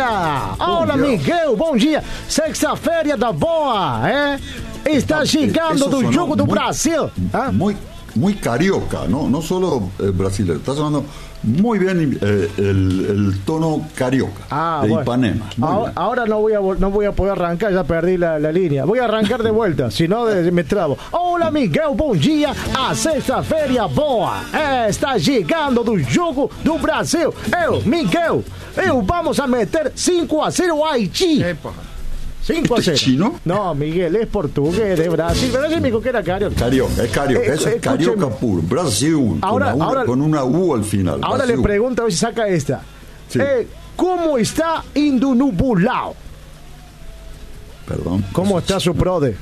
dia! Olá, Miguel, bom dia! Sexta-feira da boa, Está chegando do Jogo do Brasil. Muy carioca, no solo brasileño. Está sonando muy bien el tono carioca de bueno. Ipanema. Ahora no voy a poder arrancar, ya perdí la línea. Voy a arrancar de vuelta, si no me trabo. Olá, Miguel, bom dia. A sexta-feira boa. Está chegando do Jogo do Brasil. Miguel, vamos a meter 5-0 a Haití. 5-0. ¿Chino? No, Miguel, es portugués de Brasil. Brasil me dijo que era carioca. Carioca, eso es carioca puro. Brasil, ahora, con una U al final. Ahora Brasil. le pregunto a ver si saca esta. Sí. ¿Cómo está indo no bolao? Perdón. ¿Cómo está su prode?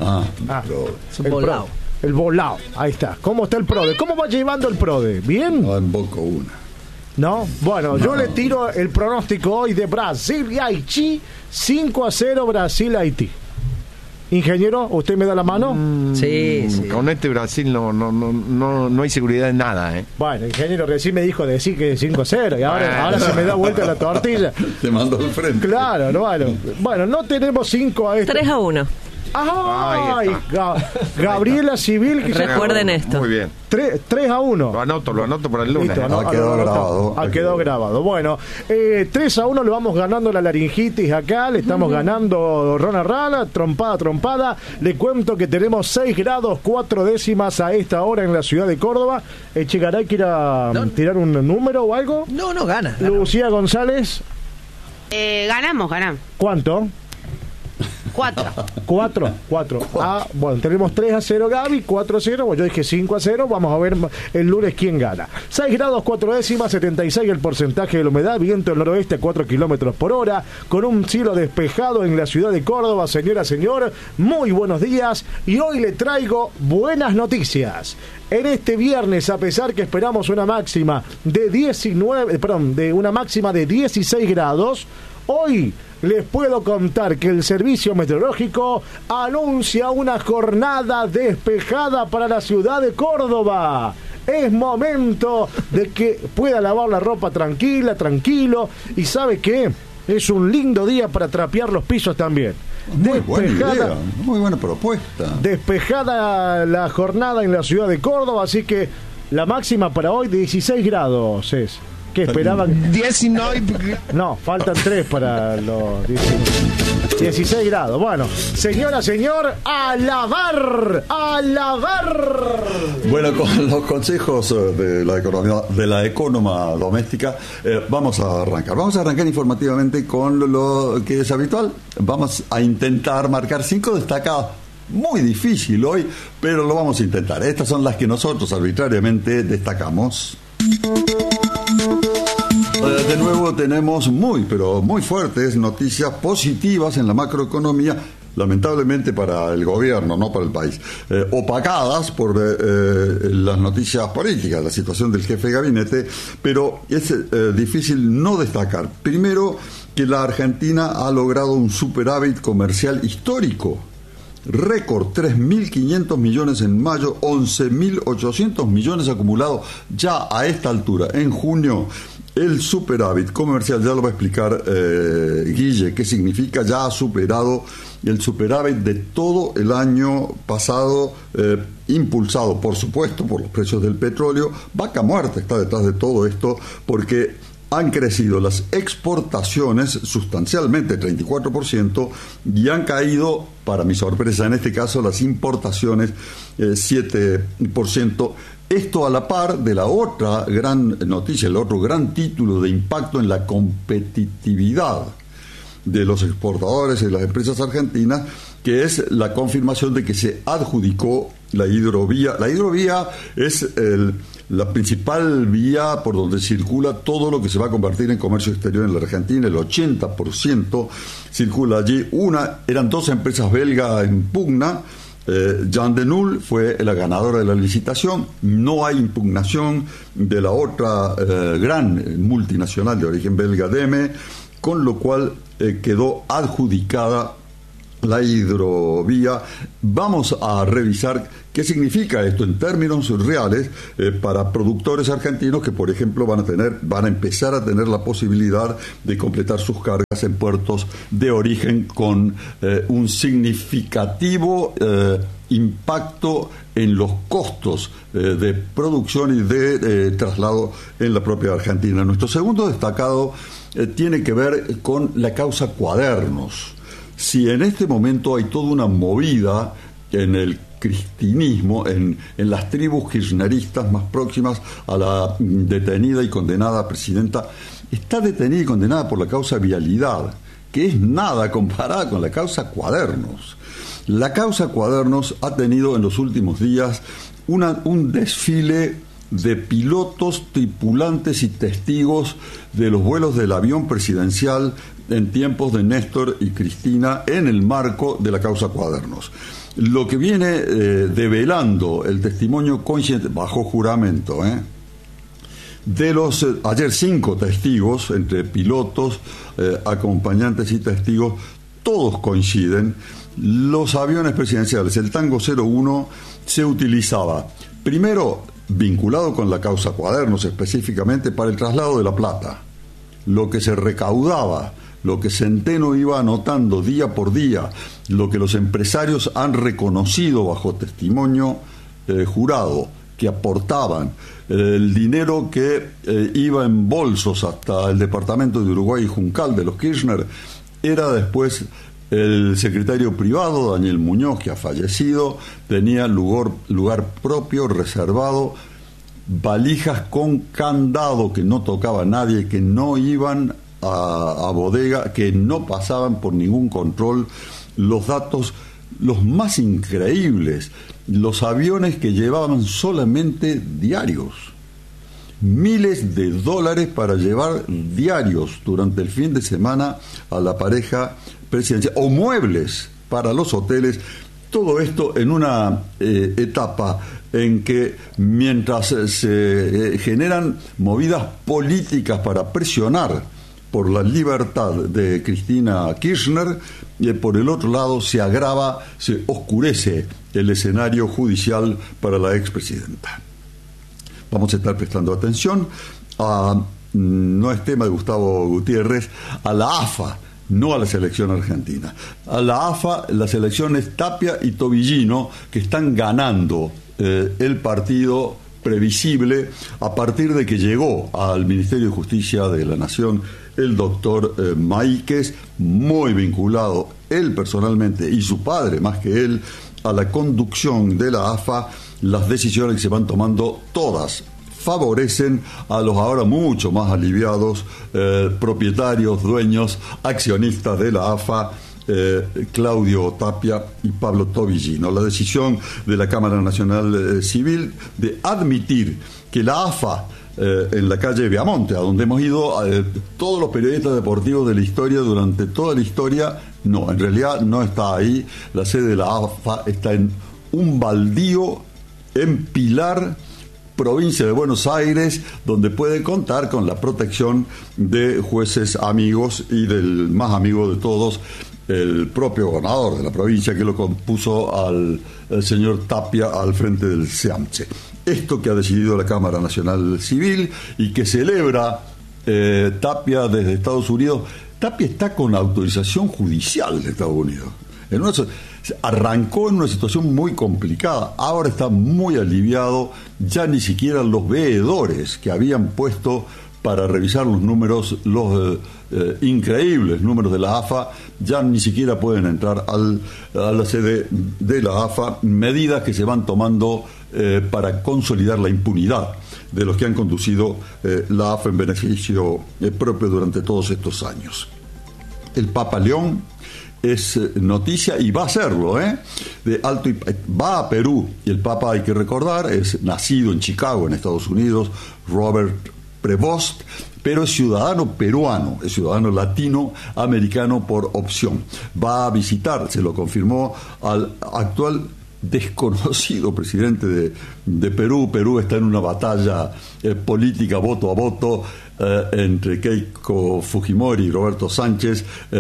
El bolao, ahí está. ¿Cómo está el prode? ¿Cómo va llevando el prode? ¿Bien? No, en boca una. ¿No? Bueno, yo le tiro el pronóstico hoy de Brasil y Haití. 5-0 Brasil-Haití. Ingeniero, ¿usted me da la mano? Sí. Con este Brasil no hay seguridad en nada, Bueno, ingeniero, recién me dijo decir que 5-0 y ahora se me da vuelta la tortilla. Te mando al frente. Claro, bueno, no tenemos 5 a esto. 3-1. ¡Ay! Gabriela Civil. Recuerden esto. Muy bien. 3-1. Lo anoto para el lunes. Listo, ha quedado grabado. Bueno, 3-1 le vamos ganando la laringitis acá. Le estamos ganando Rona Rala, trompada. Le cuento que tenemos 6 grados 4 décimas a esta hora en la ciudad de Córdoba. Chegaray, ¿quiere tirar un número o algo? No gana. Lucía González. Ganamos. ¿Cuánto? 4. Bueno, tenemos 3-0 Gaby, 4-0, bueno, yo dije 5-0, vamos a ver el lunes quién gana. 6 grados 4 décimas, 76 el porcentaje de la humedad, viento del noroeste a 4 kilómetros por hora, con un cielo despejado en la ciudad de Córdoba. Señora, señor, muy buenos días, y hoy le traigo buenas noticias. En este viernes, a pesar que esperamos una máxima de 16 grados, hoy les puedo contar que el Servicio Meteorológico anuncia una jornada despejada para la ciudad de Córdoba. Es momento de que pueda lavar la ropa tranquilo. ¿Y sabe qué? Es un lindo día para trapear los pisos también. Muy buena propuesta. Despejada la jornada en la ciudad de Córdoba, así que la máxima para hoy 16 grados es. ¿Qué esperaban? 19. No, faltan 3 para los 16 grados. Bueno, señora, señor, ¡a lavar! Bueno, con los consejos de la economa doméstica, vamos a arrancar informativamente con lo que es habitual. Vamos a intentar marcar 5 destacadas. Muy difícil hoy, pero lo vamos a intentar. Estas son las que nosotros arbitrariamente destacamos. De nuevo tenemos muy fuertes noticias positivas en la macroeconomía, lamentablemente para el gobierno, no para el país, opacadas por las noticias políticas, la situación del jefe de gabinete, pero es difícil no destacar. Primero, que la Argentina ha logrado un superávit comercial histórico. Récord, 3.500 millones en mayo, 11.800 millones acumulados ya a esta altura. En junio, el superávit comercial, ya lo va a explicar Guille, qué significa, ya ha superado el superávit de todo el año pasado, impulsado, por supuesto, por los precios del petróleo. Vaca muerta está detrás de todo esto, porque han crecido las exportaciones sustancialmente, 34%, y han caído, para mi sorpresa en este caso, las importaciones 7%. Esto a la par de la otra gran noticia, el otro gran título de impacto en la competitividad de los exportadores y las empresas argentinas, que es la confirmación de que se adjudicó la hidrovía. La hidrovía es la principal vía por donde circula todo lo que se va a convertir en comercio exterior en la Argentina. El 80% circula allí. Eran 2 empresas belgas en pugna. Jan de Null fue la ganadora de la licitación. No hay impugnación de la otra gran multinacional de origen belga, DEME, con lo cual quedó adjudicada la hidrovía. Vamos a revisar qué significa esto en términos reales para productores argentinos que, por ejemplo, van a empezar a tener la posibilidad de completar sus cargas en puertos de origen con un significativo impacto en los costos de producción y de traslado en la propia Argentina. Nuestro segundo destacado tiene que ver con la causa Cuadernos. Si en este momento hay toda una movida en el cristinismo, en las tribus kirchneristas más próximas a la detenida y condenada presidenta, está detenida y condenada por la causa Vialidad, que es nada comparada con la causa Cuadernos. La causa Cuadernos ha tenido en los últimos días un desfile de pilotos, tripulantes y testigos de los vuelos del avión presidencial en tiempos de Néstor y Cristina en el marco de la causa Cuadernos. Lo que viene develando el testimonio consciente, bajo juramento, de los ayer 5 testigos, entre pilotos, acompañantes y testigos, todos coinciden. Los aviones presidenciales, el Tango 01 se utilizaba primero vinculado con la causa Cuadernos, específicamente para el traslado de la plata. Lo que se recaudaba, lo que Centeno iba anotando día por día, lo que los empresarios han reconocido bajo testimonio jurado, que aportaban, el dinero que iba en bolsos hasta el departamento de Uruguay y Juncal de los Kirchner, era después el secretario privado, Daniel Muñoz, que ha fallecido, tenía lugar propio, reservado, valijas con candado que no tocaba nadie, que no iban a bodega, que no pasaban por ningún control. Los datos, los más increíbles, los aviones que llevaban solamente diarios, miles de dólares para llevar diarios durante el fin de semana a la pareja presidencial, o muebles para los hoteles. Todo esto en una etapa en que, mientras se generan movidas políticas para presionar por la libertad de Cristina Kirchner, por el otro lado se oscurece el escenario judicial para la expresidenta. Vamos a estar prestando atención no es tema de Gustavo Gutiérrez, a la AFA, no a la selección argentina. A la AFA, las selecciones Tapia y Tobillino, que están ganando el partido previsible a partir de que llegó al Ministerio de Justicia de la Nación el doctor Maíquez, muy vinculado él personalmente y su padre más que él a la conducción de la AFA. Las decisiones que se van tomando todas favorecen a los ahora mucho más aliviados propietarios, dueños, accionistas de la AFA, Claudio Tapia y Pablo Tobillino. La decisión de la Cámara Nacional Civil de admitir que la AFA, en la calle Viamonte, a donde hemos ido todos los periodistas deportivos de la historia durante toda la historia, no, en realidad no está ahí. La sede de la AFA está en un baldío en Pilar, provincia de Buenos Aires, donde puede contar con la protección de jueces amigos y del más amigo de todos, el propio gobernador de la provincia, que lo compuso al señor Tapia al frente del SEAMCHE. Esto que ha decidido la Cámara Nacional Civil y que celebra Tapia desde Estados Unidos. Tapia está con autorización judicial de Estados Unidos. Arrancó en una situación muy complicada, ahora está muy aliviado. Ya ni siquiera los veedores que habían puesto para revisar los números, los increíbles números de la AFA, ya ni siquiera pueden entrar a la sede de la AFA. Medidas que se van tomando para consolidar la impunidad de los que han conducido la AFA en beneficio propio durante todos estos años. El Papa León es noticia y va a serlo, va a Perú, y el Papa, hay que recordar, es nacido en Chicago, en Estados Unidos, Robert Prevost, pero es ciudadano peruano, es ciudadano latinoamericano por opción. Va a visitar, se lo confirmó, al actual desconocido presidente de Perú. Perú está en una batalla política voto a voto entre Keiko Fujimori y Roberto Sánchez.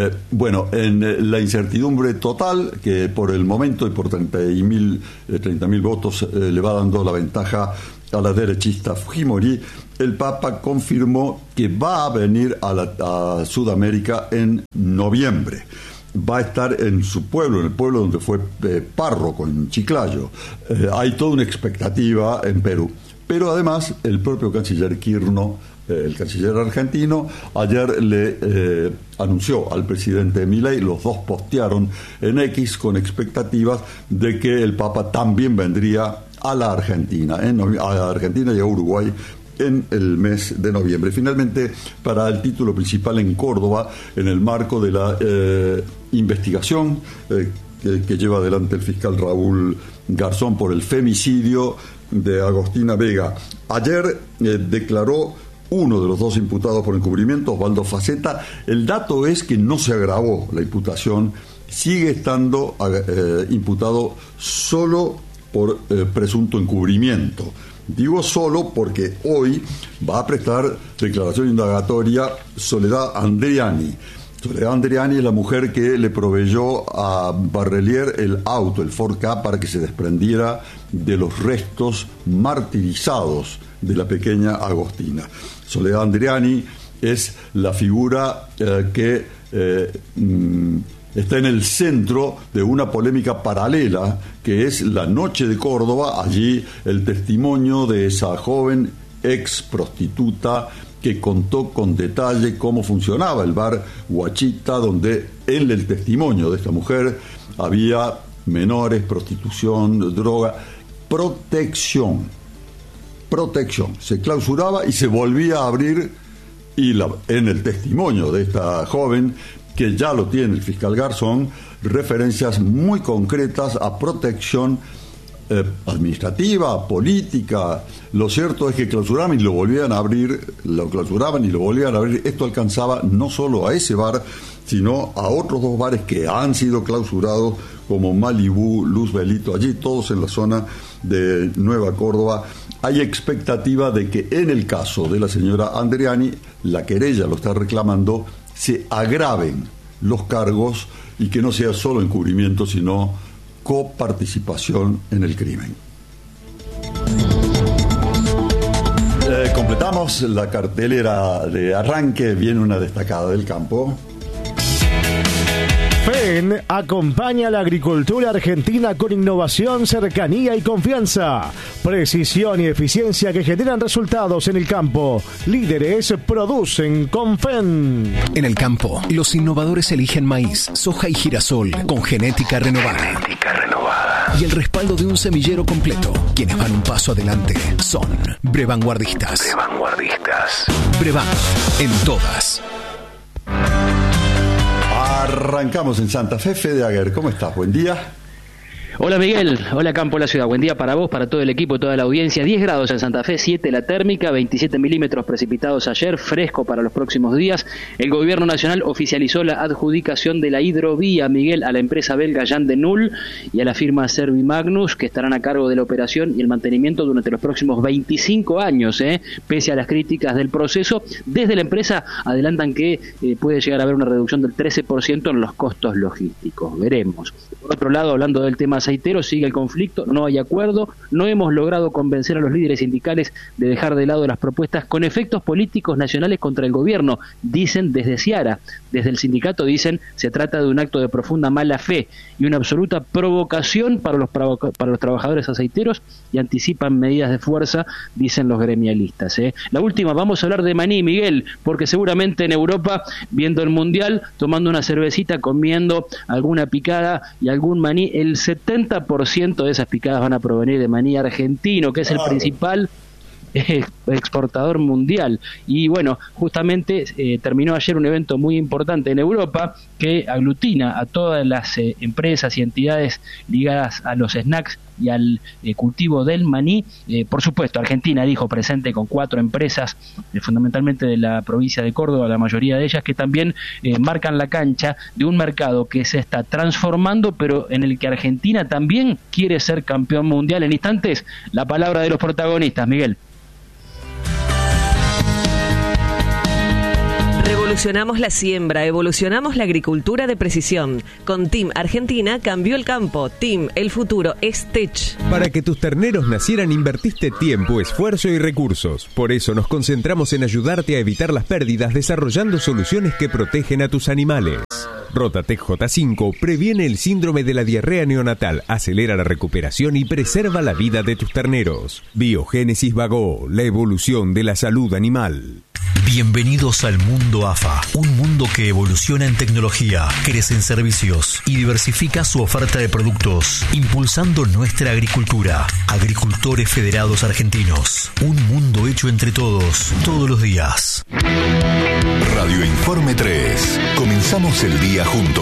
En la incertidumbre total, que por el momento y por 30.000 votos le va dando la ventaja a la derechista Fujimori, el Papa confirmó que va a venir a Sudamérica en noviembre. Va a estar en su pueblo, en el pueblo donde fue párroco, en Chiclayo. Hay toda una expectativa en Perú. Pero además, el propio canciller Kirchner, el canciller argentino, ayer le anunció al presidente Milei, los dos postearon en X con expectativas de que el Papa también vendría a la Argentina, a Argentina y a Uruguay en el mes de noviembre. Finalmente, para el título principal en Córdoba, en el marco de la investigación que lleva adelante el fiscal Raúl Garzón por el femicidio de Agostina Vega. Ayer declaró uno de los dos imputados por encubrimiento, Osvaldo Faceta. El dato es que no se agravó la imputación, sigue estando imputado solo por presunto encubrimiento. Digo solo porque hoy va a prestar declaración indagatoria Soledad Andriani. Soledad Andriani es la mujer que le proveyó a Barrelier el auto, el Ford Ka, para que se desprendiera de los restos martirizados de la pequeña Agostina. Soledad Andriani es la figura que está en el centro de una polémica paralela, que es la Noche de Córdoba. Allí el testimonio de esa joven ex prostituta que contó con detalle cómo funcionaba el bar Guachita, donde en el testimonio de esta mujer había menores, prostitución, droga, protección. Se clausuraba y se volvía a abrir, y en el testimonio de esta joven, que ya lo tiene el fiscal Garzón, referencias muy concretas a protección administrativa, política. Lo cierto es que clausuraban y lo volvían a abrir, Esto alcanzaba no solo a ese bar, sino a otros dos bares que han sido clausurados, como Malibú, Luz Belito, allí todos en la zona de Nueva Córdoba. Hay expectativa de que en el caso de la señora Andriani, la querella lo está reclamando, se agraven los cargos y que no sea solo encubrimiento, sino coparticipación en el crimen. Completamos la cartelera de arranque. Viene una destacada del campo. FEN acompaña a la agricultura argentina con innovación, cercanía y confianza. Precisión y eficiencia que generan resultados en el campo. Líderes producen con FEN. En el campo, los innovadores eligen maíz, soja y girasol con genética renovada. Y el respaldo de un semillero completo. Quienes van un paso adelante son Brevanguardistas. Brevan, en todas. Arrancamos en Santa Fe. Fede Aguer, ¿cómo estás? Buen día. Hola Miguel, hola Campo, la ciudad. Buen día para vos, para todo el equipo, toda la audiencia. 10 grados en Santa Fe, 7 la térmica, 27 milímetros precipitados ayer, fresco para los próximos días. El gobierno nacional oficializó la adjudicación de la hidrovía, Miguel, a la empresa belga Jan de Null y a la firma Servimagnus, que estarán a cargo de la operación y el mantenimiento durante los próximos 25 años, pese a las críticas del proceso. Desde la empresa adelantan que puede llegar a haber una reducción del 13% en los costos logísticos. Veremos. Por otro lado, hablando del tema aceitero, sigue el conflicto, no hay acuerdo, no hemos logrado convencer a los líderes sindicales de dejar de lado las propuestas con efectos políticos nacionales contra el gobierno, dicen desde Ciara. Desde el sindicato dicen se trata de un acto de profunda mala fe y una absoluta provocación para los trabajadores aceiteros, y anticipan medidas de fuerza, dicen los gremialistas. La última, vamos a hablar de maní, Miguel, porque seguramente en Europa, viendo el Mundial, tomando una cervecita, comiendo alguna picada y algún maní, el 70% de esas picadas van a provenir de maní argentino, que es el principal exportador mundial. Y bueno, justamente terminó ayer un evento muy importante en Europa que aglutina a todas las empresas y entidades ligadas a los snacks y al cultivo del maní. Por supuesto, Argentina dijo presente con 4 empresas, fundamentalmente de la provincia de Córdoba, la mayoría de ellas que también marcan la cancha de un mercado que se está transformando, pero en el que Argentina también quiere ser campeón mundial. En instantes, la palabra de los protagonistas, Miguel. Revolucionamos la siembra, evolucionamos la agricultura de precisión. Con TIM Argentina cambió el campo. TIM, el futuro es Tech. Para que tus terneros nacieran invertiste tiempo, esfuerzo y recursos. Por eso nos concentramos en ayudarte a evitar las pérdidas desarrollando soluciones que protegen a tus animales. Rotatec J5 previene el síndrome de la diarrea neonatal, acelera la recuperación y preserva la vida de tus terneros. Biogénesis Vago, la evolución de la salud animal. Bienvenidos al mundo AFA, un mundo que evoluciona en tecnología, crece en servicios y diversifica su oferta de productos, impulsando nuestra agricultura. Agricultores Federados Argentinos, un mundo hecho entre todos, todos los días. Radio Informe 3, comenzamos el día juntos.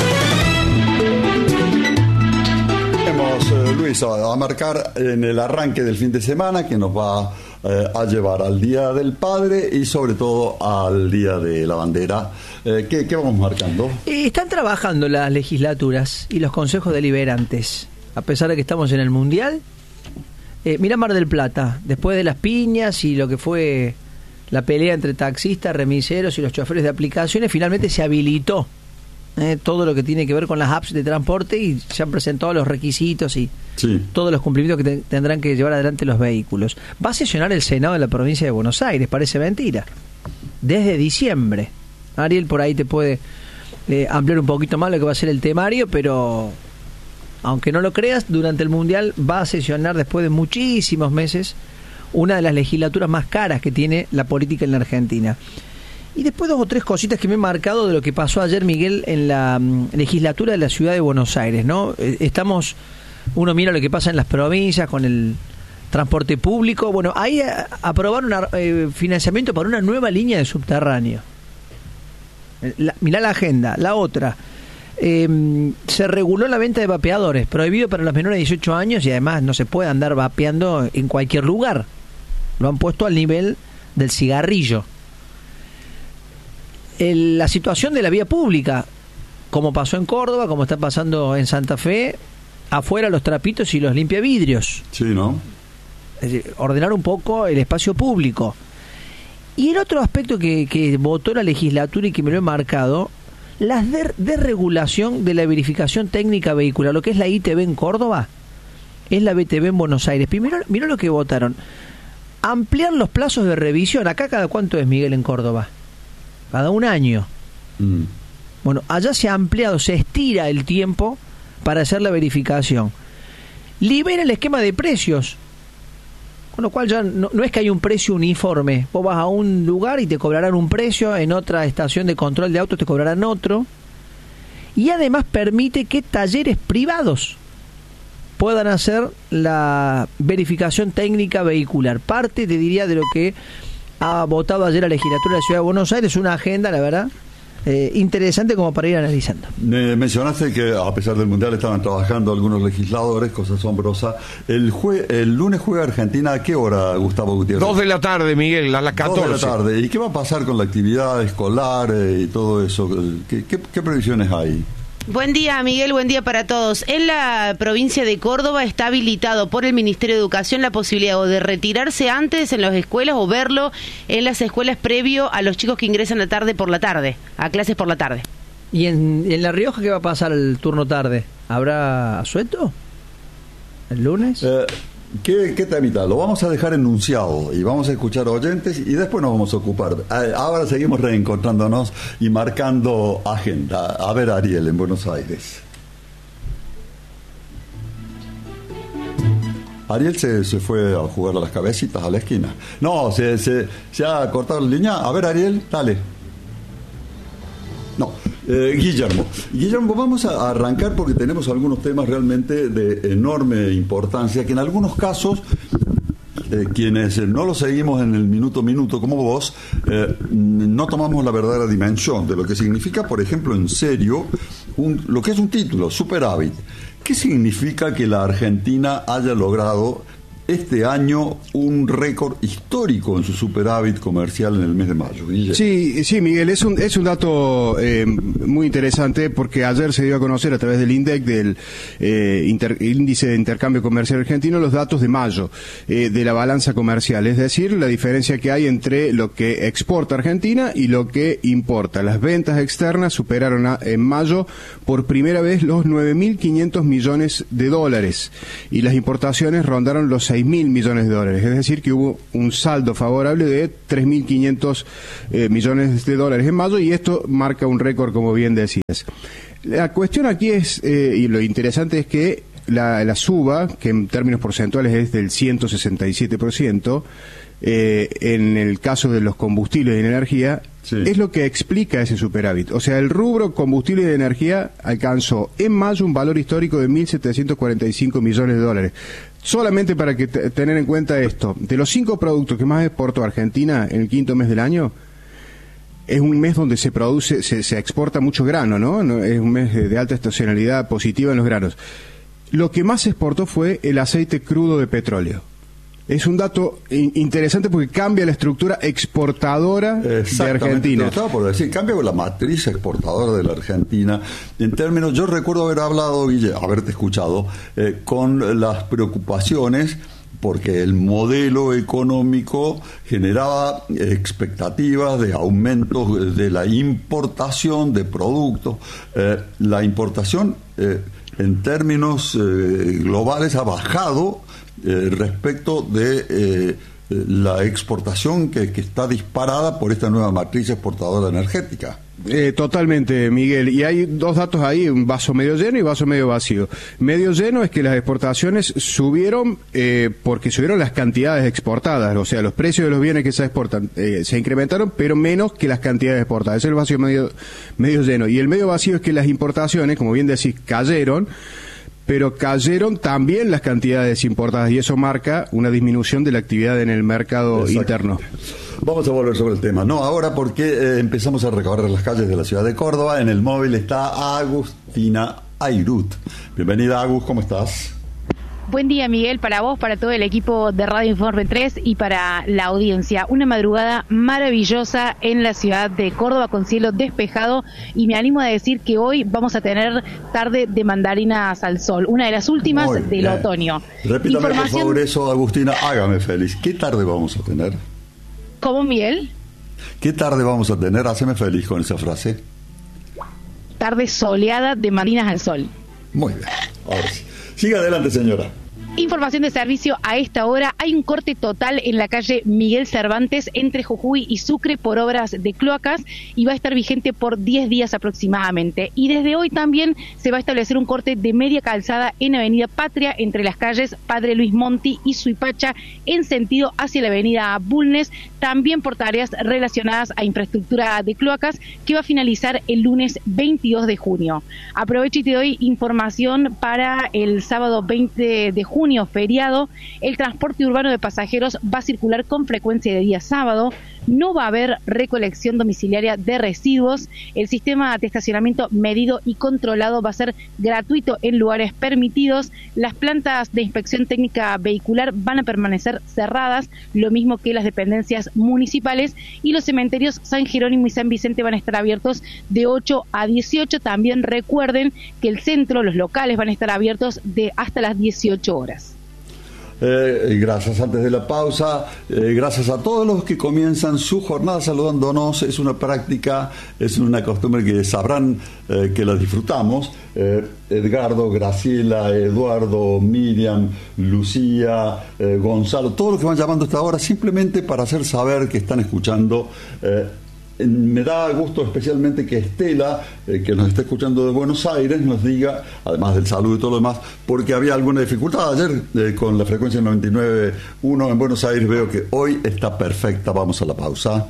Vamos, Luis, a marcar en el arranque del fin de semana que nos va a llevar al Día del Padre y sobre todo al Día de la Bandera. ¿Qué vamos marcando? Están trabajando las legislaturas y los consejos deliberantes, a pesar de que estamos en el Mundial. Mirá Mar del Plata, después de las piñas y lo que fue la pelea entre taxistas, remiseros y los choferes de aplicaciones, finalmente se habilitó todo lo que tiene que ver con las apps de transporte y se han presentado los requisitos y todos los cumplimientos que tendrán que llevar adelante los vehículos. Va a sesionar el Senado de la provincia de Buenos Aires, parece mentira, desde diciembre. Ariel por ahí te puede ampliar un poquito más lo que va a ser el temario, pero aunque no lo creas, durante el Mundial va a sesionar después de muchísimos meses una de las legislaturas más caras que tiene la política en la Argentina. Y después 2 o 3 cositas que me he marcado de lo que pasó ayer, Miguel, en la legislatura de la ciudad de Buenos Aires, ¿no? Uno mira lo que pasa en las provincias con el transporte público. Bueno, ahí aprobaron financiamiento para una nueva línea de subterráneo. Mirá la agenda. La otra, se reguló la venta de vapeadores, prohibido para los menores de 18 años y además no se puede andar vapeando en cualquier lugar. Lo han puesto al nivel del cigarrillo. La situación de la vía pública, como pasó en Córdoba, como está pasando en Santa Fe, afuera los trapitos y los limpiavidrios. Sí, ¿no? Es decir, ordenar un poco el espacio público. Y el otro aspecto que votó la legislatura y que me lo he marcado, la desregulación de la verificación técnica vehicular, lo que es la ITV en Córdoba, es la BTV en Buenos Aires. Primero, mirá lo que votaron. Ampliar los plazos de revisión. Acá cada cuánto es, Miguel, en Córdoba. Cada 1 año. Bueno, allá se ha ampliado, se estira el tiempo para hacer la verificación. Libera el esquema de precios, con lo cual ya no es que hay un precio uniforme. Vos vas a un lugar y te cobrarán un precio, en otra estación de control de autos te cobrarán otro. Y además permite que talleres privados puedan hacer la verificación técnica vehicular. Parte, te diría, de lo que ha votado ayer la legislatura de la Ciudad de Buenos Aires, una agenda, la verdad, interesante como para ir analizando. Mencionaste que a pesar del Mundial estaban trabajando algunos legisladores, cosa asombrosa. El lunes juega Argentina, ¿a qué hora, Gustavo Gutiérrez? 2 de la tarde, Miguel, a las 14. 2 de la tarde. ¿Y qué va a pasar con la actividad escolar y todo eso? ¿Qué previsiones hay? Buen día, Miguel, buen día para todos. En la provincia de Córdoba está habilitado por el Ministerio de Educación la posibilidad de retirarse antes en las escuelas o verlo en las escuelas previo a los chicos que ingresan a clases por la tarde. ¿Y en La Rioja qué va a pasar el turno tarde? ¿Habrá asueto el lunes? ¿Qué temita? Lo vamos a dejar enunciado y vamos a escuchar oyentes y después nos vamos a ocupar. Ahora seguimos reencontrándonos y marcando agenda. A ver, Ariel, en Buenos Aires. Ariel se fue a jugar a las cabecitas a la esquina. No, se ha cortado la línea. A ver, Ariel, dale. No, Guillermo, vamos a arrancar porque tenemos algunos temas realmente de enorme importancia que en algunos casos quienes no lo seguimos en el minuto a minuto como vos, no tomamos la verdadera dimensión de lo que significa, por ejemplo, en serio, lo que es un título, superávit. ¿Qué significa que la Argentina haya logrado este año un récord histórico en su superávit comercial en el mes de mayo? Guille. Sí, Miguel, es un dato muy interesante, porque ayer se dio a conocer a través del INDEC, del Índice de Intercambio Comercial Argentino, los datos de mayo de la balanza comercial, es decir, la diferencia que hay entre lo que exporta Argentina y lo que importa. Las ventas externas superaron en mayo por primera vez los 9.500 millones de dólares y las importaciones rondaron los 6.000 millones de dólares, es decir que hubo un saldo favorable de 3.500 millones de dólares en mayo, y esto marca un récord, como bien decías. La cuestión aquí es, y lo interesante es que la suba, que en términos porcentuales es del 167%, en el caso de los combustibles y energía, sí, es lo que explica ese superávit. O sea, el rubro combustible y energía alcanzó en mayo un valor histórico de 1.745 millones de dólares. Solamente para que tener en cuenta esto, de los 5 productos que más exportó Argentina en el quinto mes del año, es un mes donde se produce, se exporta mucho grano, ¿no? Es un mes de alta estacionalidad positiva en los granos. Lo que más se exportó fue el aceite crudo de petróleo. Es un dato interesante porque cambia la estructura exportadora de Argentina. Estaba por decir, cambia la matriz exportadora de la Argentina. En términos, yo recuerdo haber hablado, Guille, haberte escuchado, con las preocupaciones, porque el modelo económico generaba expectativas de aumento de la importación de productos. La importación, en términos globales, ha bajado respecto de la exportación que está disparada por esta nueva matriz exportadora energética. Totalmente, Miguel. Y hay dos datos ahí, un vaso medio lleno y vaso medio vacío. Medio lleno es que las exportaciones subieron porque subieron las cantidades exportadas, o sea, los precios de los bienes que se exportan se incrementaron, pero menos que las cantidades exportadas. Ese es el vaso medio lleno. Y el medio vacío es que las importaciones, como bien decís, cayeron, pero cayeron también las cantidades importadas, y eso marca una disminución de la actividad en el mercado interno. Vamos a volver sobre el tema, no ahora, porque empezamos a recorrer las calles de la ciudad de Córdoba. En el móvil está Agustina Airut. Bienvenida, Agus, ¿cómo estás? Buen día, Miguel, para vos, para todo el equipo de Radio Informe 3 y para la audiencia. Una madrugada maravillosa en la ciudad de Córdoba con cielo despejado, y me animo a decir que hoy vamos a tener tarde de mandarinas al sol, una de las últimas del otoño. Repítame por favor eso, Agustina, hágame feliz. ¿Qué tarde vamos a tener? ¿Cómo, Miguel? ¿Qué tarde vamos a tener? Háceme feliz con esa frase. Tarde soleada de mandarinas al sol. Muy bien, ahora sí. Siga adelante, señora. Información de servicio a esta hora. Hay un corte total en la calle Miguel Cervantes entre Jujuy y Sucre por obras de cloacas, y va a estar vigente por 10 días aproximadamente. Y desde hoy también se va a establecer un corte de media calzada en Avenida Patria entre las calles Padre Luis Monti y Suipacha en sentido hacia la Avenida Bulnes, también por tareas relacionadas a infraestructura de cloacas, que va a finalizar el lunes 22 de junio. Aprovecho y te doy información para el sábado 20 de junio, feriado. El transporte urbano de pasajeros va a circular con frecuencia de día sábado. No va a haber recolección domiciliaria de residuos. El sistema de estacionamiento medido y controlado va a ser gratuito en lugares permitidos. Las plantas de inspección técnica vehicular van a permanecer cerradas, lo mismo que las dependencias municipales, y los cementerios San Jerónimo y San Vicente van a estar abiertos de 8 a 18. También recuerden que el centro, los locales van a estar abiertos de hasta las 18 horas. Gracias. Antes de la pausa, gracias a todos los que comienzan su jornada saludándonos. Es una práctica, es una costumbre que sabrán que la disfrutamos. Edgardo, Graciela, Eduardo, Miriam, Lucía, Gonzalo, todos los que van llamando a esta hora, simplemente para hacer saber que están escuchando. Me da gusto especialmente que Estela, que nos está escuchando de Buenos Aires, nos diga, además del saludo y todo lo demás, porque había alguna dificultad ayer con la frecuencia 99.1 en Buenos Aires. Veo que hoy está perfecta. Vamos a la pausa.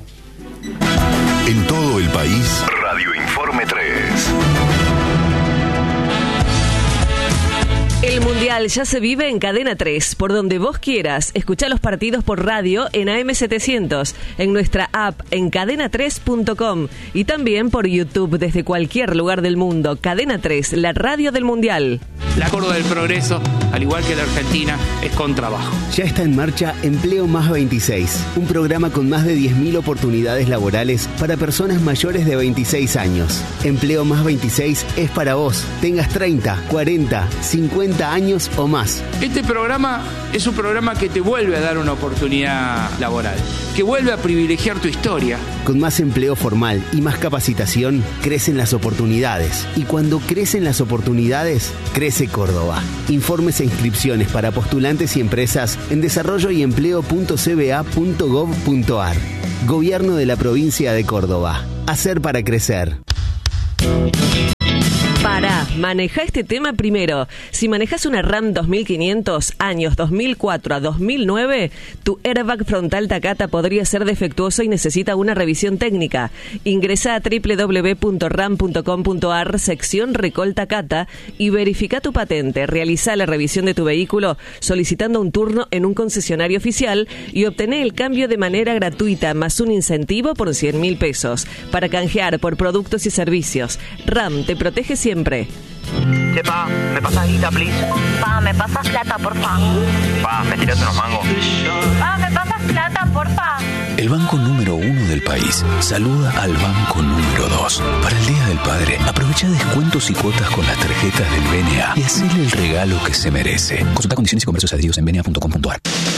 En todo el país, Radio Informe 3. El Mundial Mundial ya se vive en Cadena 3, por donde vos quieras. Escuchá los partidos por radio en AM700, en nuestra app en cadena3.com y también por YouTube desde cualquier lugar del mundo. Cadena 3, la radio del Mundial. La Córdoba del Progreso, al igual que la Argentina, es con trabajo. Ya está en marcha Empleo Más 26, un programa con más de 10.000 oportunidades laborales para personas mayores de 26 años. Empleo Más 26 es para vos, tengas 30, 40, 50 años o más. Este programa es un programa que te vuelve a dar una oportunidad laboral, que vuelve a privilegiar tu historia. Con más empleo formal y más capacitación, crecen las oportunidades. Y cuando crecen las oportunidades, crece Córdoba. Informes e inscripciones para postulantes y empresas en desarrolloyempleo.cba.gov.ar. Gobierno de la provincia de Córdoba. Hacer para crecer. Maneja este tema primero. Si manejas una RAM 2500, años 2004 a 2009, tu airbag frontal Takata podría ser defectuoso y necesita una revisión técnica. Ingresa a www.ram.com.ar, sección Recall Takata, y verifica tu patente. Realiza la revisión de tu vehículo solicitando un turno en un concesionario oficial y obtener el cambio de manera gratuita, más un incentivo por 100.000 pesos para canjear por productos y servicios. RAM te protege siempre. Che, pa, ¿me pasas guita, please? Pa, ¿me pasas plata, porfa? Pa, ¿me tiras unos mangos? Pa, ¿me pasas plata, porfa? El banco número 1 del país saluda al banco número 2. Para el Día del Padre, aprovecha descuentos y cuotas con las tarjetas del BNA y hacele el regalo que se merece. Consulta condiciones y comercios adheridos en bna.com.ar.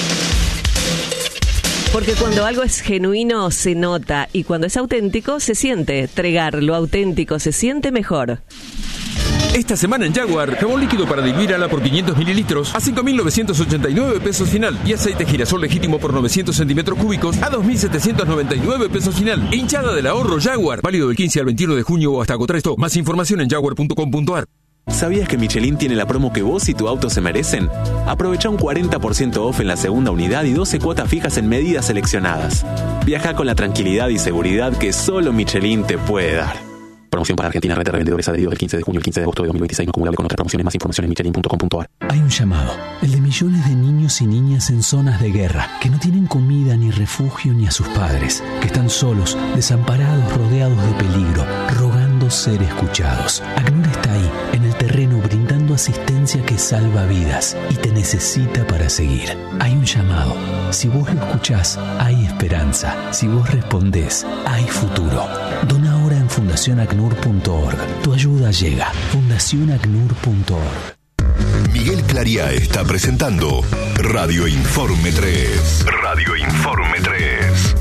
Porque cuando algo es genuino se nota y cuando es auténtico se siente. Tregar, lo auténtico se siente mejor. Esta semana en Jaguar, jabón líquido para diluir ala por 500 mililitros a 5.989 pesos final y aceite girasol legítimo por 900 centímetros cúbicos a 2.799 pesos final. Hinchada del ahorro Jaguar, válido del 15 al 21 de junio o hasta agotar stock. Más información en jaguar.com.ar. ¿Sabías que Michelin tiene la promo que vos y tu auto se merecen? Aprovecha un 40% off en la segunda unidad y 12 cuotas fijas en medidas seleccionadas. Viaja con la tranquilidad y seguridad que solo Michelin te puede dar. Promoción para Argentina, red de revendedores adheridos del 15 de junio al 15 de agosto de 2026, no acumulable con otras promociones. Más información en michelin.com.ar. Hay un llamado, el de millones de niños y niñas en zonas de guerra, que no tienen comida ni refugio ni a sus padres, que están solos, desamparados, rodeados de peligro, rogando ser escuchados. ACNUR está ahí, en el terreno, brindando asistencia que salva vidas y te necesita para seguir. Hay un llamado. Si vos lo escuchás, hay esperanza. Si vos respondés, hay futuro. Dona ahora en fundacionacnur.org. Tu ayuda llega. fundacionacnur.org. Miguel Clariá está presentando Radio Informe 3. Radio Informe 3.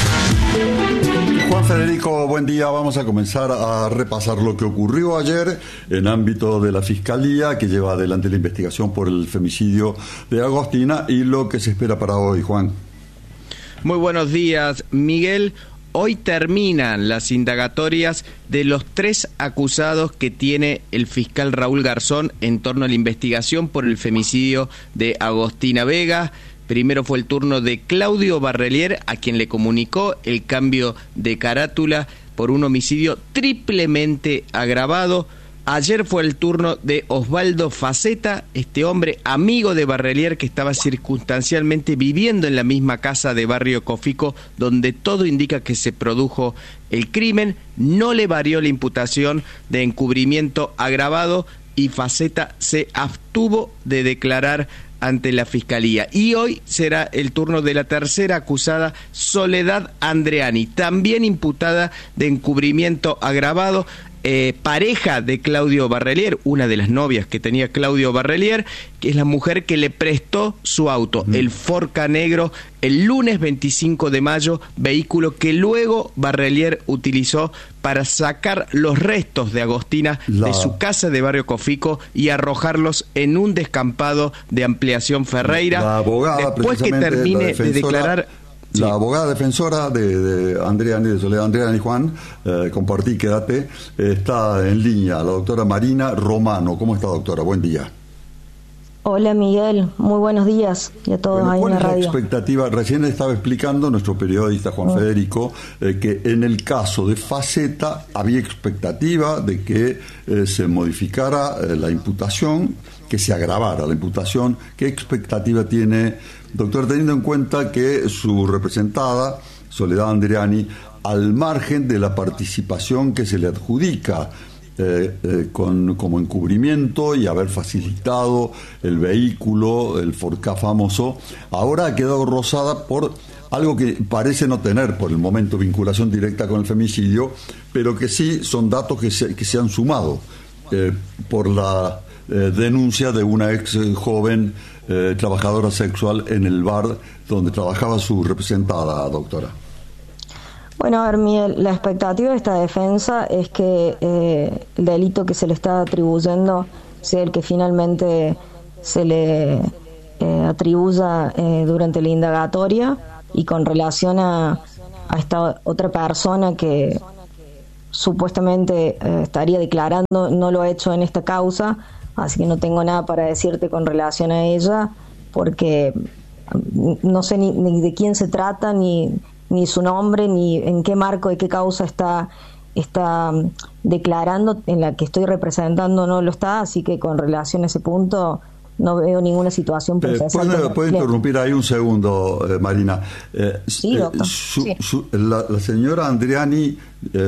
Juan Federico, buen día. Vamos a comenzar a repasar lo que ocurrió ayer en ámbito de la Fiscalía, que lleva adelante la investigación por el femicidio de Agostina, y lo que se espera para hoy, Juan. Muy buenos días, Miguel. Hoy terminan las indagatorias de los 3 acusados que tiene el fiscal Raúl Garzón en torno a la investigación por el femicidio de Agostina Vega. Primero fue el turno de Claudio Barrelier, a quien le comunicó el cambio de carátula por un homicidio triplemente agravado. Ayer fue el turno de Osvaldo Faceta, este hombre amigo de Barrelier que estaba circunstancialmente viviendo en la misma casa de Barrio Cofico, donde todo indica que se produjo el crimen. No le varió la imputación de encubrimiento agravado y Faceta se abstuvo de declarar ante la Fiscalía. Y hoy será el turno de la tercera acusada, Soledad Andreani, también imputada de encubrimiento agravado, pareja de Claudio Barrelier, una de las novias que tenía Claudio Barrelier, que es la mujer que le prestó su auto, el Forca negro, el lunes 25 de mayo, vehículo que luego Barrelier utilizó para sacar los restos de Agostina de su casa de Barrio Cofico y arrojarlos en un descampado de Ampliación Ferreira. La abogada, después que termine de declarar... La abogada defensora de Andreani, de Soledad Andreani, Juan, compartí, quédate, está en línea, la doctora Marina Romano. ¿Cómo está, doctora? Buen día. Hola Miguel, muy buenos días y a todos ahí en la radio. ¿Cuál es la expectativa? Recién estaba explicando nuestro periodista Juan Federico que en el caso de Faceta había expectativa de que se modificara la imputación, que se agravara la imputación. ¿Qué expectativa tiene, doctor, teniendo en cuenta que su representada, Soledad Andriani, al margen de la participación que se le adjudica como encubrimiento y haber facilitado el vehículo, el Ford-Ka famoso, ahora ha quedado rozada por algo que parece no tener por el momento vinculación directa con el femicidio, pero que sí son datos que se han sumado por la denuncia de una ex joven trabajadora sexual en el bar donde trabajaba su representada, doctora. Bueno, a ver, Miguel, la expectativa de esta defensa es que el delito que se le está atribuyendo sea el que finalmente se le atribuya durante la indagatoria, y con relación a esta otra persona que supuestamente estaría declarando, no lo ha hecho en esta causa, así que no tengo nada para decirte con relación a ella, porque no sé ni de quién se trata, ni su nombre, ni en qué marco, de qué causa está declarando, en la que estoy representando no lo está, así que con relación a ese punto no veo ninguna situación procesal. ¿Puede interrumpir ahí un segundo, Marina? Sí, doctor. La señora Andriani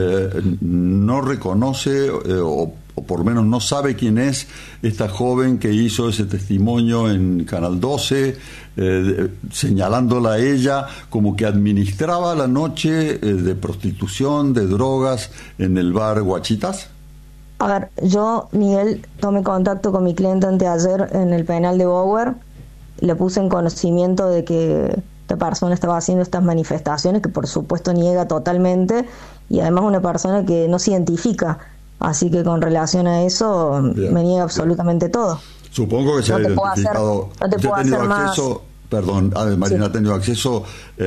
no reconoce o por lo menos no sabe quién es esta joven que hizo ese testimonio en Canal 12, señalándola a ella como que administraba la noche de prostitución, de drogas en el bar Guachitas. A ver, yo, Miguel, tomé contacto con mi cliente anteayer en el penal de Bower, le puse en conocimiento de que esta persona estaba haciendo estas manifestaciones, que por supuesto niega totalmente, y además una persona que no se identifica. Así que con relación a eso, me niega absolutamente todo. Supongo que se ha identificado. No te puedo hacer más. Perdón, Marina, ha tenido acceso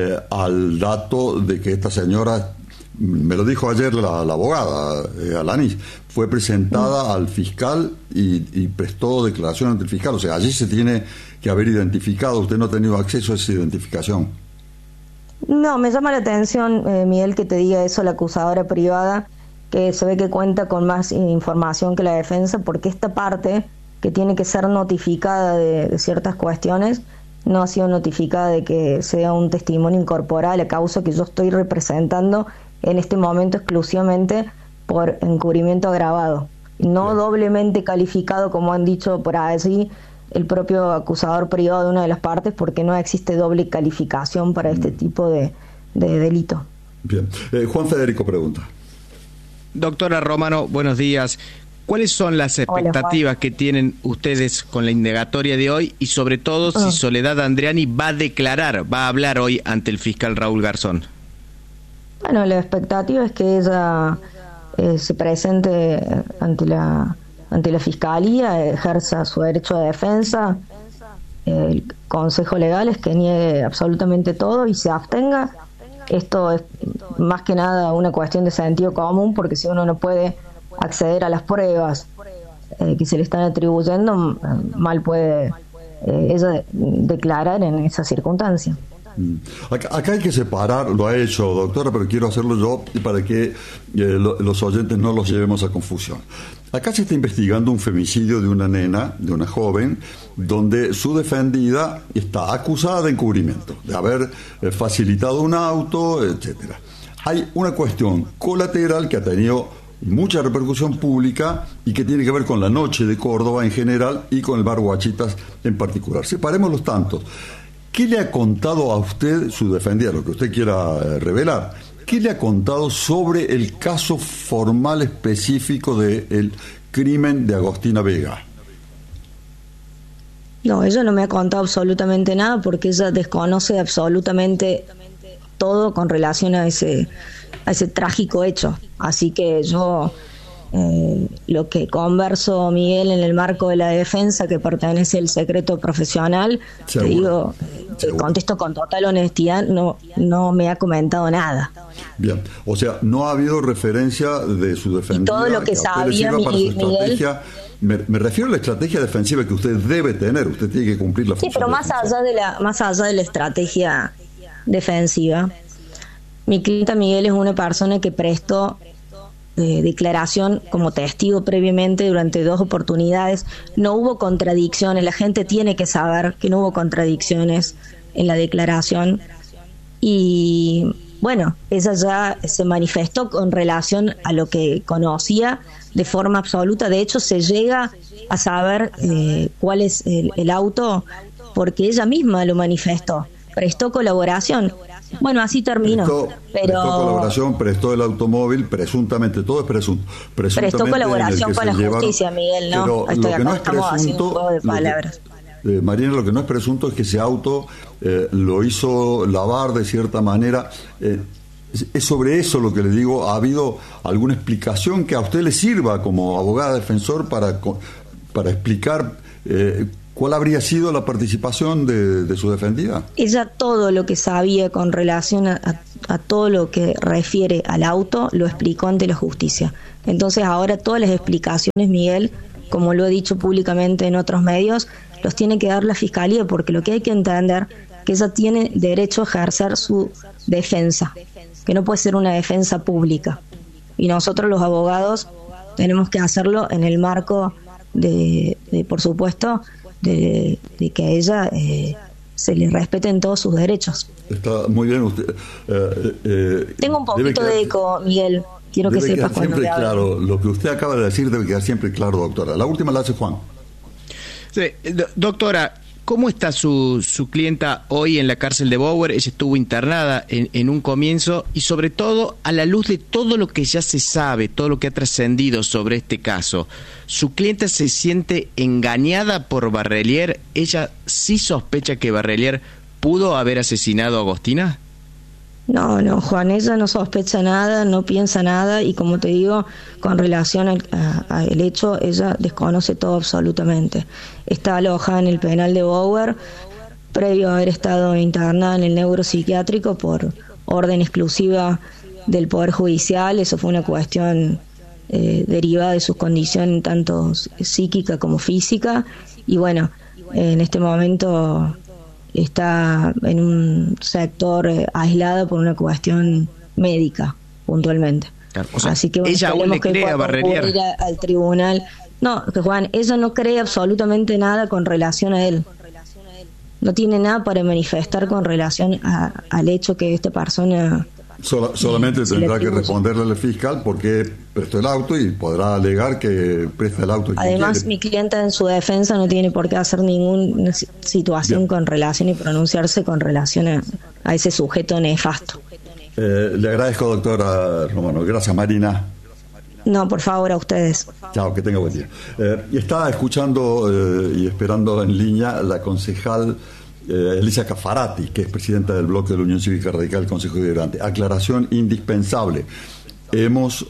al dato de que esta señora, me lo dijo ayer la abogada, Alanis, fue presentada al fiscal y prestó declaración ante el fiscal. O sea, allí se tiene que haber identificado. Usted no ha tenido acceso a esa identificación. No, me llama la atención, Miguel, que te diga eso la acusadora privada, que se ve que cuenta con más información que la defensa, porque esta parte que tiene que ser notificada de ciertas cuestiones no ha sido notificada de que sea un testimonio incorporado a la causa que yo estoy representando en este momento exclusivamente por encubrimiento agravado, no doblemente calificado como han dicho por allí el propio acusador privado de una de las partes, porque no existe doble calificación para este tipo de delito. Bien, Juan Federico pregunta. Doctora Romano, buenos días. ¿Cuáles son las expectativas que tienen ustedes con la indagatoria de hoy y sobre todo si Soledad Andriani va a declarar, va a hablar hoy ante el fiscal Raúl Garzón? Bueno, la expectativa es que ella se presente ante la fiscalía, ejerza su derecho de defensa. El consejo legal es que niegue absolutamente todo y se abstenga. Esto es más que nada una cuestión de sentido común, porque si uno no puede acceder a las pruebas que se le están atribuyendo, mal puede ella declarar en esa circunstancia. Acá hay que separar, lo ha hecho doctora, pero quiero hacerlo yo para que los oyentes no los llevemos a confusión. Acá se está investigando un femicidio de una nena, de una joven, donde su defendida está acusada de encubrimiento, de haber facilitado un auto, etcétera. Hay una cuestión colateral que ha tenido mucha repercusión pública y que tiene que ver con la noche de Córdoba en general y con el bar Guachitas en particular. Separemos los tantos. ¿Qué le ha contado a usted su defendida, lo que usted quiera revelar? ¿Qué le ha contado sobre el caso formal específico del crimen de Agostina Vega? No, ella no me ha contado absolutamente nada, porque ella desconoce absolutamente todo con relación a ese trágico hecho. Así que yo lo que converso, Miguel, en el marco de la defensa, que pertenece al secreto profesional, te digo, te contesto con total honestidad, no me ha comentado nada. Bien, o sea, no ha habido referencia de su defendida. Y todo lo que sabía, Miguel, Me refiero a la estrategia defensiva que usted debe tener. Usted tiene que cumplir la función. Sí, pero más allá de la estrategia defensiva, mi clienta Miguel es una persona que prestó declaración como testigo previamente durante 2 oportunidades. No hubo contradicciones. La gente tiene que saber que no hubo contradicciones en la declaración. Y bueno, ella ya se manifestó con relación a lo que conocía de forma absoluta. De hecho, se llega a saber cuál es el auto porque ella misma lo manifestó. Prestó colaboración. Bueno, así terminó. Prestó colaboración, prestó el automóvil, presuntamente, todo es presunto. Prestó colaboración con la justicia, Miguel, ¿no? Pero Estoy lo que acá, no es estamos haciendo un juego de palabras. Marina, lo que no es presunto es que ese auto lo hizo lavar de cierta manera. Es sobre eso lo que le digo. ¿Ha habido alguna explicación que a usted le sirva como abogada defensor para explicar cuál habría sido la participación de su defendida? Ella todo lo que sabía con relación a todo lo que refiere al auto lo explicó ante la justicia. Entonces ahora todas las explicaciones, Miguel, como lo he dicho públicamente en otros medios, los tiene que dar la Fiscalía, porque lo que hay que entender que ella tiene derecho a ejercer su defensa, que no puede ser una defensa pública. Y nosotros los abogados tenemos que hacerlo en el marco de por supuesto, de que a ella se le respeten todos sus derechos. Está muy bien usted. Tengo un poquito de eco, Miguel. Quiero que sepas cuando siempre te hablo. claro, lo que usted acaba de decir debe quedar siempre claro, doctora. La última la hace Juan. Sí, doctora, ¿cómo está su clienta hoy en la cárcel de Bower? Ella estuvo internada en un comienzo y sobre todo a la luz de todo lo que ya se sabe, todo lo que ha trascendido sobre este caso. ¿Su clienta se siente engañada por Barrelier? ¿Ella sí sospecha que Barrelier pudo haber asesinado a Agostina? No, Juan, ella no sospecha nada, no piensa nada y como te digo, con relación al hecho, ella desconoce todo absolutamente. Está alojada en el penal de Bower, previo a haber estado internada en el neuropsiquiátrico por orden exclusiva del Poder Judicial. Eso fue una cuestión derivada de su condición tanto psíquica como física y bueno, en este momento está en un sector aislado por una cuestión médica, puntualmente. Claro, o sea, así que bueno, ella aún le cree a Barrelier. Al tribunal. No, que Juan, ella no cree absolutamente nada con relación a él. No tiene nada para manifestar con relación al hecho que esta persona... Solamente tendrá que responderle al fiscal porque prestó el auto y podrá alegar que presta el auto. Además, mi clienta en su defensa no tiene por qué hacer ninguna situación con relación y pronunciarse con relación a ese sujeto nefasto. Le agradezco, doctora Romano. Gracias, Marina. No, por favor, a ustedes. Chao, que tenga buen día. Estaba escuchando y esperando en línea la concejal Elisa Cafarati, que es presidenta del bloque de la Unión Cívica Radical del Consejo Deliberante. Aclaración indispensable. Hemos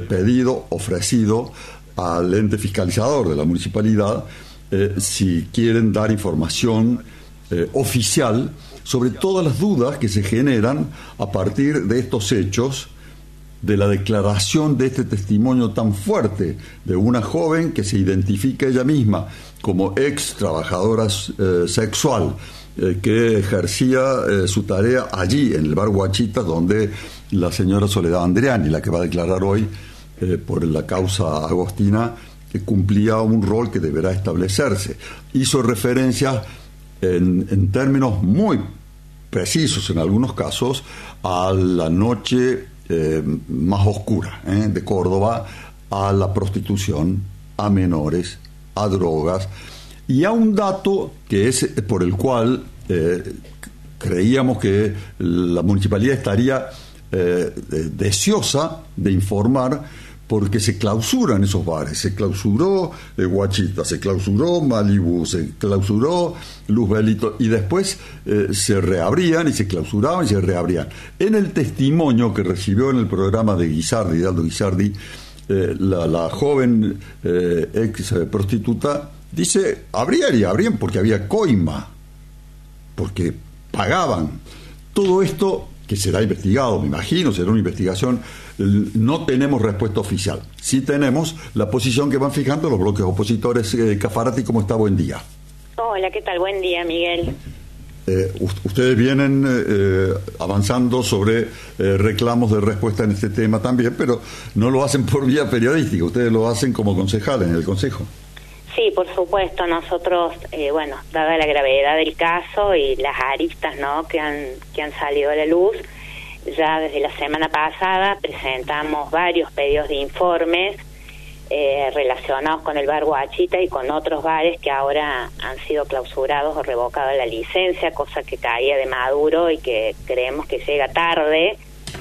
ofrecido al ente fiscalizador de la municipalidad si quieren dar información oficial sobre todas las dudas que se generan a partir de estos hechos, de la declaración de este testimonio tan fuerte de una joven que se identifica ella misma como ex trabajadora sexual, que ejercía su tarea allí en el bar Guachitas, donde la señora Soledad Andreani, la que va a declarar hoy por la causa Agostina, que cumplía un rol que deberá establecerse. Hizo referencia en términos muy precisos en algunos casos a la noche más oscura de Córdoba, a la prostitución, a menores, a drogas y a un dato que es por el cual creíamos que la municipalidad estaría deseosa de informar, porque se clausuran esos bares. Se clausuró Guachita, se clausuró Malibú, se clausuró Luz Belito y después se reabrían y se clausuraban y se reabrían. En el testimonio que recibió en el programa de Guisardi, de Aldo Guisardi, la joven ex prostituta dice, abrían porque había coima, porque pagaban. Todo esto que será investigado, me imagino, será una investigación. No tenemos respuesta oficial. Sí tenemos la posición que van fijando los bloques opositores. Caffarati, ¿cómo está? Buen día. Hola, ¿qué tal? Buen día, Miguel. Ustedes vienen avanzando sobre reclamos de respuesta en este tema también, pero no lo hacen por vía periodística, ustedes lo hacen como concejales en el Consejo. Sí, por supuesto, nosotros, dada la gravedad del caso y las aristas, ¿no?, que han salido a la luz, ya desde la semana pasada presentamos varios pedidos de informes relacionados con el bar Guachita y con otros bares que ahora han sido clausurados o revocado la licencia, cosa que caía de Maduro y que creemos que llega tarde.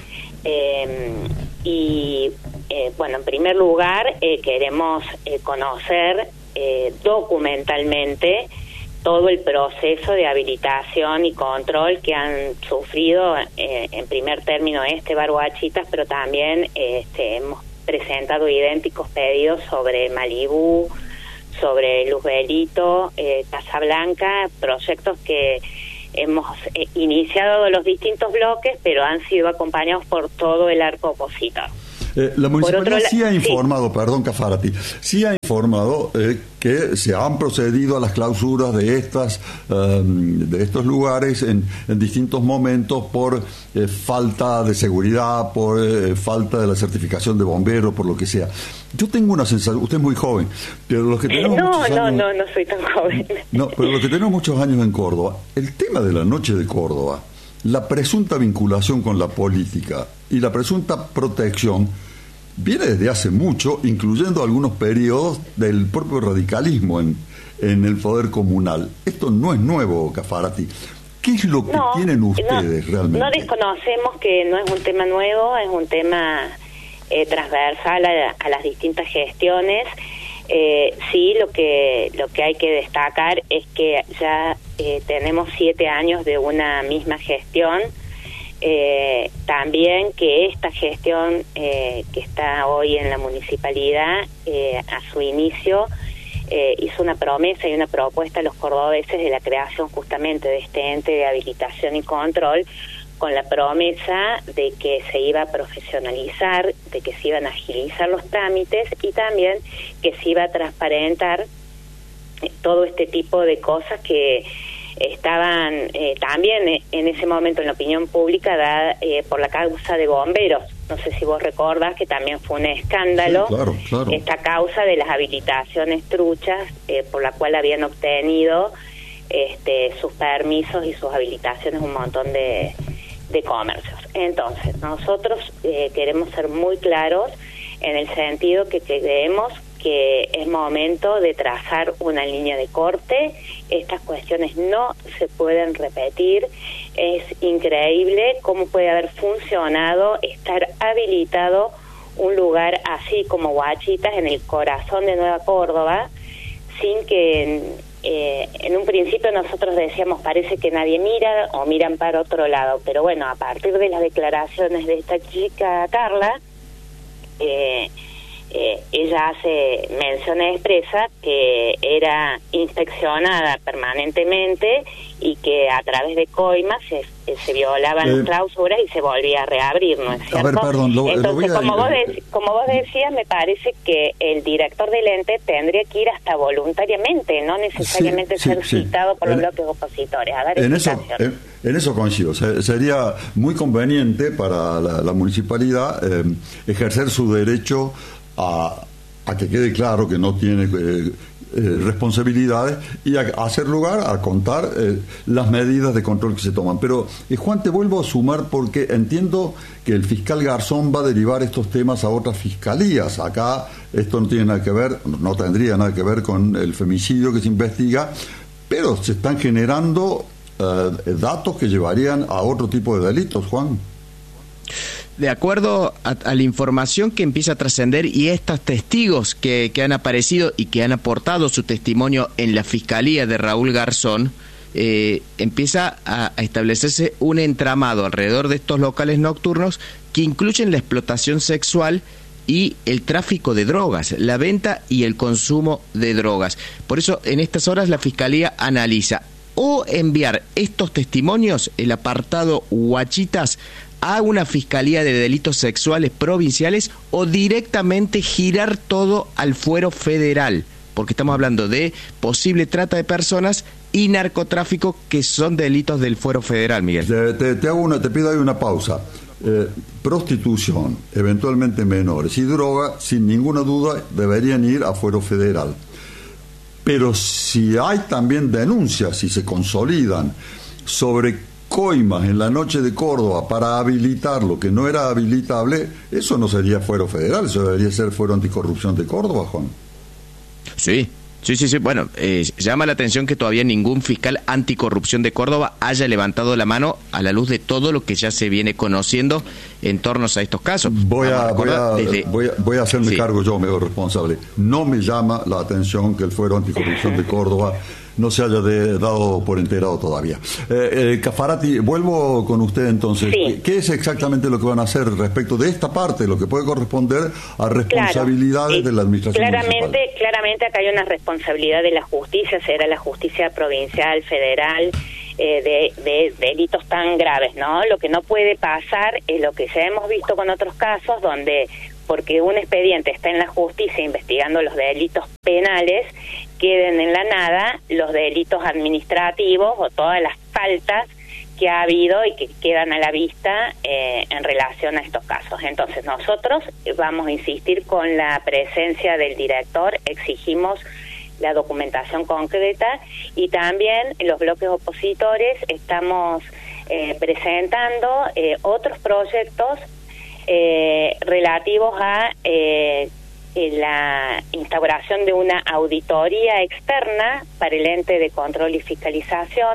En primer lugar, queremos conocer documentalmente todo el proceso de habilitación y control que han sufrido en primer término bar Guachitas, pero también hemos presentado idénticos pedidos sobre Malibú, sobre Luzbelito, Casablanca, proyectos que hemos iniciado los distintos bloques, pero han sido acompañados por todo el arco opositor. La municipalidad sí ha informado, perdón, Caffarati, sí ha informado que se han procedido a las clausuras de estos lugares en distintos momentos por falta de seguridad, por falta de la certificación de bomberos, por lo que sea. Yo tengo una sensación, usted es muy joven, pero los que tenemos no soy tan joven. No, pero los que tenemos muchos años en Córdoba, el tema de la noche de Córdoba, la presunta vinculación con la política y la presunta protección viene desde hace mucho, incluyendo algunos periodos del propio radicalismo en el poder comunal. Esto no es nuevo, Caffarati. ¿Qué es lo que tienen ustedes realmente? No desconocemos que no es un tema nuevo, es un tema transversal a las distintas gestiones. Sí, lo que hay que destacar es que ya tenemos 7 años de una misma gestión. También que esta gestión que está hoy en la municipalidad, a su inicio, hizo una promesa y una propuesta a los cordobeses de la creación justamente de este ente de habilitación y control, con la promesa de que se iba a profesionalizar, de que se iban a agilizar los trámites y también que se iba a transparentar todo este tipo de cosas que estaban también en ese momento en la opinión pública dada por la causa de bomberos. No sé si vos recordás que también fue un escándalo, sí, claro. Esta causa de las habilitaciones truchas por la cual habían obtenido sus permisos y sus habilitaciones un montón de comercios. Entonces, nosotros queremos ser muy claros en el sentido que creemos que es momento de trazar una línea de corte. Estas cuestiones no se pueden repetir. Es increíble cómo puede haber funcionado estar habilitado un lugar así como Guachitas en el corazón de Nueva Córdoba, sin que en un principio nosotros decíamos parece que nadie mira o miran para otro lado, pero bueno, a partir de las declaraciones de esta chica Carla, ella hace mención expresa que era inspeccionada permanentemente y que a través de coimas se violaban las clausuras y se volvía a reabrir, ¿no es cierto? A ver, perdón, entonces, como vos decías, me parece que el director del ente tendría que ir hasta voluntariamente, no necesariamente ser citado por los bloques opositores. A dar en eso coincido. Sería muy conveniente para la municipalidad ejercer su derecho a que quede claro que no tiene responsabilidades y a hacer lugar a contar las medidas de control que se toman. Pero, Juan, te vuelvo a sumar porque entiendo que el fiscal Garzón va a derivar estos temas a otras fiscalías. Acá esto no tiene nada que ver, no tendría nada que ver con el femicidio que se investiga, pero se están generando datos que llevarían a otro tipo de delitos, Juan. De acuerdo a la información que empieza a trascender y estos testigos que han aparecido y que han aportado su testimonio en la fiscalía de Raúl Garzón, empieza a establecerse un entramado alrededor de estos locales nocturnos que incluyen la explotación sexual y el tráfico de drogas, la venta y el consumo de drogas. Por eso, en estas horas la fiscalía analiza o enviar estos testimonios, el apartado Huachitas, a una fiscalía de delitos sexuales provinciales, o directamente girar todo al fuero federal, porque estamos hablando de posible trata de personas y narcotráfico, que son delitos del fuero federal, Miguel. Te pido ahí una pausa. Prostitución, eventualmente menores, y droga, sin ninguna duda, deberían ir a fuero federal. Pero si hay también denuncias, si se consolidan sobre coimas en la noche de Córdoba para habilitar lo que no era habilitable, eso no sería fuero federal, eso debería ser fuero anticorrupción de Córdoba, Juan. Sí. Bueno, llama la atención que todavía ningún fiscal anticorrupción de Córdoba haya levantado la mano a la luz de todo lo que ya se viene conociendo en torno a estos casos. Voy a hacerme cargo yo, me hago responsable. No me llama la atención que el fuero anticorrupción de Córdoba no se haya dado por enterado todavía. Caffarati, vuelvo con usted entonces. Sí. ¿Qué es exactamente lo que van a hacer respecto de esta parte, lo que puede corresponder a responsabilidades de la administración municipal? Claramente acá hay una responsabilidad de la justicia, será la justicia provincial, federal, de delitos tan graves, ¿no? Lo que no puede pasar es lo que ya hemos visto con otros casos, donde porque un expediente está en la justicia investigando los delitos penales, queden en la nada los delitos administrativos o todas las faltas que ha habido y que quedan a la vista en relación a estos casos. Entonces nosotros vamos a insistir con la presencia del director, exigimos la documentación concreta, y también en los bloques opositores estamos presentando otros proyectos relativos a la instauración de una auditoría externa para el ente de control y fiscalización,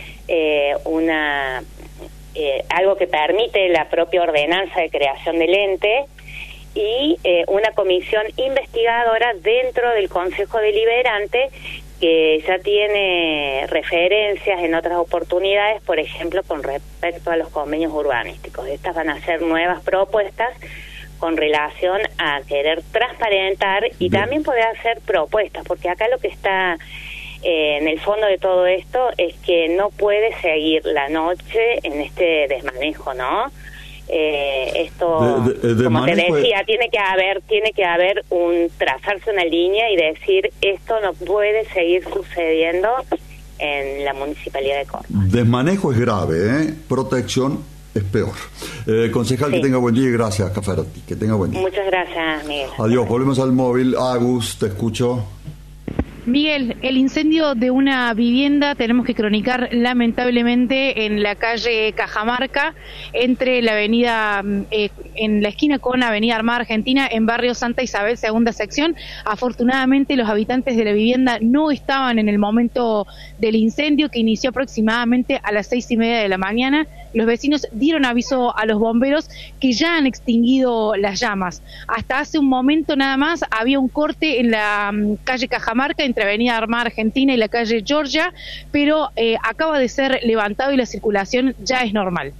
algo que permite la propia ordenanza de creación del ente, y una comisión investigadora dentro del Consejo Deliberante que ya tiene referencias en otras oportunidades, por ejemplo, con respecto a los convenios urbanísticos. Estas van a ser nuevas propuestas con relación a querer transparentar y también poder hacer propuestas, porque acá lo que está en el fondo de todo esto es que no puede seguir la noche en este desmanejo, ¿no? Esto, como te decía, tiene que haber trazarse una línea y decir, esto no puede seguir sucediendo en la Municipalidad de Córdoba. Desmanejo es grave, protección es peor. Concejal, sí. Que tenga buen día y gracias, Caffarati. Que tenga buen día. Muchas gracias, Miguel. Adiós, volvemos al móvil. Agus, te escucho. Miguel, el incendio de una vivienda tenemos que cronicar lamentablemente en la calle Cajamarca, entre la avenida, en la esquina con Avenida Armada Argentina, en barrio Santa Isabel, segunda sección. Afortunadamente los habitantes de la vivienda no estaban en el momento del incendio, que inició aproximadamente a las 6:30 de la mañana. Los vecinos dieron aviso a los bomberos, que ya han extinguido las llamas. Hasta hace un momento nada más había un corte en la calle Cajamarca, entre Avenida Armada Argentina y la calle Georgia, pero acaba de ser levantado y la circulación ya es normal.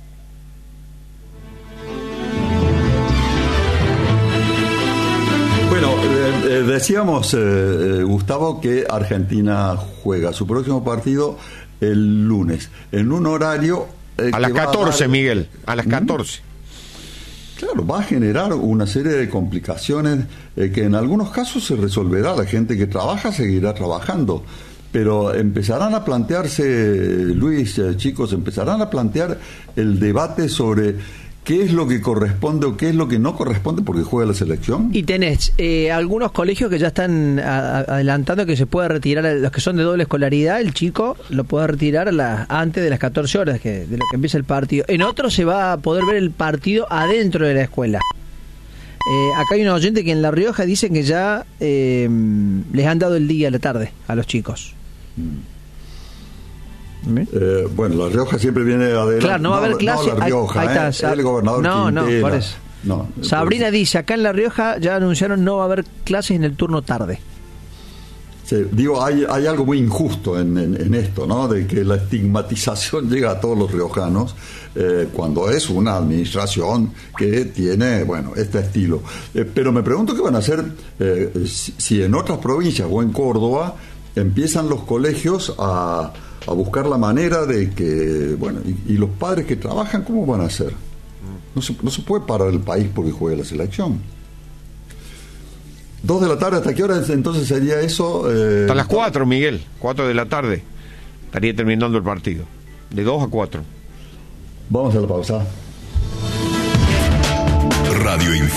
Bueno, decíamos, Gustavo, que Argentina juega su próximo partido el lunes, en un horario... a las 14, Miguel, a las 14. Claro, va a generar una serie de complicaciones que en algunos casos se resolverá. La gente que trabaja seguirá trabajando, pero empezarán a plantearse, Luis, chicos, empezarán a plantear el debate sobre qué es lo que corresponde o qué es lo que no corresponde porque juega la selección. Y tenés algunos colegios que ya están adelantando que se puede retirar, los que son de doble escolaridad, el chico lo puede retirar antes de las 14 horas de lo que empieza el partido. En otros se va a poder ver el partido adentro de la escuela. Acá hay un oyente que en La Rioja dicen que ya les han dado el día a la tarde a los chicos. Bueno, La Rioja siempre viene adelante. Claro, no va a haber clase. No, La Rioja, ahí está, el gobernador Quintela. Por eso. Sabrina dice, acá en La Rioja ya anunciaron no va a haber clases en el turno tarde. Sí, digo, hay algo muy injusto en esto, ¿no? De que la estigmatización llega a todos los riojanos cuando es una administración que tiene, bueno, este estilo. Pero me pregunto qué van a hacer si en otras provincias o en Córdoba empiezan los colegios a buscar la manera de que, bueno, y los padres que trabajan, ¿cómo van a hacer? No se puede parar el país porque juegue la selección. 2 de la tarde, ¿hasta qué hora entonces sería eso? Hasta las 4, Miguel, 4 de la tarde estaría terminando el partido, de 2 a 4. Vamos a la pausa. Radio